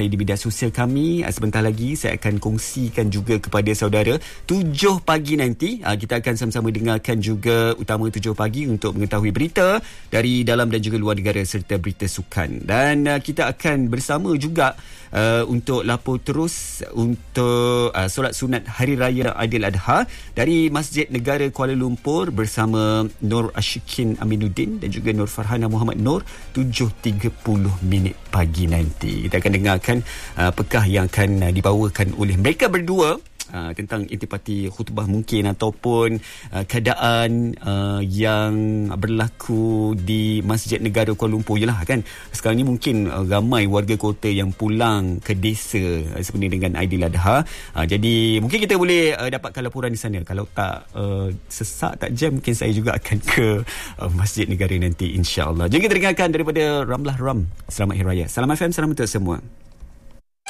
di media sosial kami. Sebentar lagi saya akan kongsikan juga kepada saudara 7 pagi nanti. Kita akan sama-sama dengarkan juga Utama 7 pagi untuk mengetahui berita dari dalam dan juga luar negara serta berita sukan. Dan kita akan bersama juga untuk lapor terus untuk solat sunat Hari Raya Aidiladha dari Masjid Negara Kuala Lumpur bersama Nur Ashikin Aminuddin dan juga Nur Farhana Muhammad Nur 7.30 pagi nanti. Kita akan dengarkan pekah yang akan dibawakan oleh mereka berdua tentang intipati khutbah mungkin ataupun keadaan yang berlaku di Masjid Negara Kuala Lumpur je lah kan. Sekarang ni mungkin ramai warga kota yang pulang ke desa sebenarnya dengan Aidiladha. Jadi mungkin kita boleh dapatkan laporan di sana. Kalau tak sesak, tak jam, mungkin saya juga akan ke Masjid Negara nanti, insya-Allah. Jadi kita dengarkan daripada Ramlah Ram. Selamat Hari Raya. Salam FM, salam untuk semua.